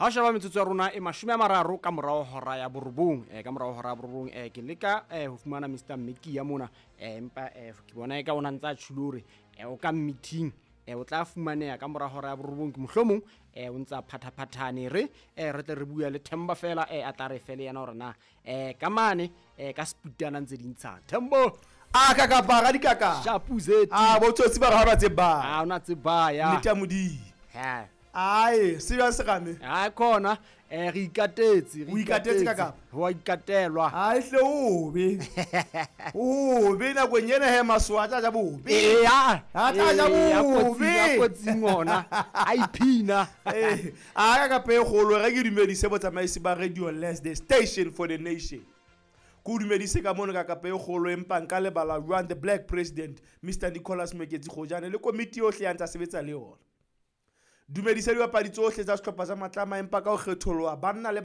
Ha o sheba metsotso ya rona e 30 ka morao hora ya borobong ka morao hora ya borobong ke leka ho fumana Mr Meki ya mona empa ke bona e ka ona ntsa tshulore o ka meeting o tla fumaneha ka morao hora ya borobong ke mohlomong o ntsa phathaphathane re tle re bua le Themba fela a tla re fele yana hore na ka mane ka sputana ntse dintsha Thembo ka ga dikaka shapuzeti botsotsi ba ga ba tseba ona tseba ya Nitamudi ha serious game khona re ikatetse kaka wa ikatelwa hle obe na kwenyena he maswa tja bobe kotsi ngona a iphina ka pe golo ga ke dumedise botsamaisi ba Radio Less, the station for the nation. Ku dumedise ka mona ka pe golo empa nka le bala run the black president Mr Nicholas Meketsi Khojane le komiti yohle ya ntsa sebetsa le yona. Dumedise le bapadi tsohle tsa sehlopha sa matlama empa ka o kgetholwa banna le